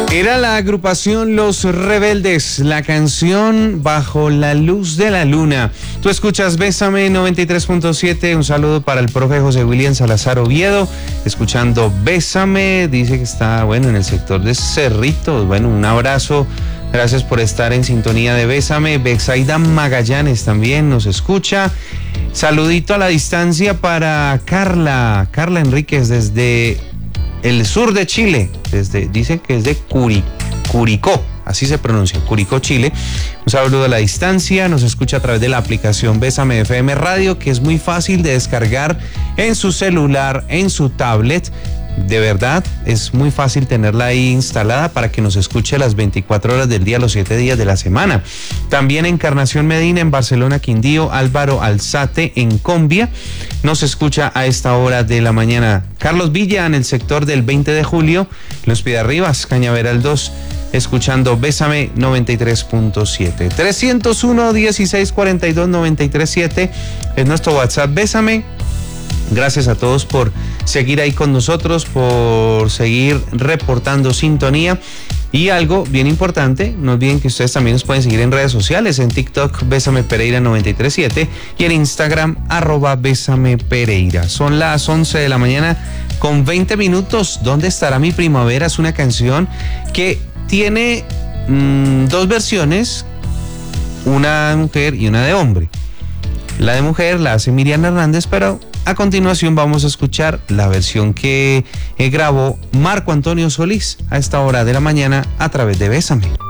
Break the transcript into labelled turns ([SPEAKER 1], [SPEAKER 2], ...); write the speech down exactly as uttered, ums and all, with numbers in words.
[SPEAKER 1] Era la agrupación Los Rebeldes, la canción Bajo la Luz de la Luna. Tú escuchas Bésame noventa y tres punto siete. Un saludo para el profe José William Salazar Oviedo, escuchando Bésame. Dice que está, bueno, en el sector de Cerritos. Bueno, un abrazo. Gracias por estar en sintonía de Bésame. Bexaida Magallanes también nos escucha. Saludito a la distancia para Carla. Carla Enríquez desde el sur de Chile, desde, dice que es de Curi, Curicó, así se pronuncia, Curicó, Chile. Un saludo a la distancia, nos escucha a través de la aplicación Bésame F M Radio, que es muy fácil de descargar en su celular, en su tablet. De verdad, es muy fácil tenerla ahí instalada para que nos escuche las veinticuatro horas del día, los siete días de la semana. También Encarnación Medina en Barcelona, Quindío, Álvaro Alzate en Combia, nos escucha a esta hora de la mañana. Carlos Villa en el sector del veinte de julio, Los Pidarribas, Cañaveral dos, escuchando Bésame noventa y tres punto siete. trescientos uno, dieciséis cuarenta y dos, noventa y tres siete es nuestro WhatsApp Bésame. Gracias a todos por seguir ahí con nosotros, por seguir reportando sintonía. Y algo bien importante, no olviden que ustedes también nos pueden seguir en redes sociales, en TikTok, Bésame Pereira noventa y tres siete y en Instagram, arroba Bésame Pereira. Son las once de la mañana con veinte minutos. ¿Dónde estará mi primavera? Es una canción que tiene mmm, dos versiones, una de mujer y una de hombre. La de mujer la hace Miriam Hernández, pero a continuación vamos a escuchar la versión que grabó Marco Antonio Solís a esta hora de la mañana a través de Bésame.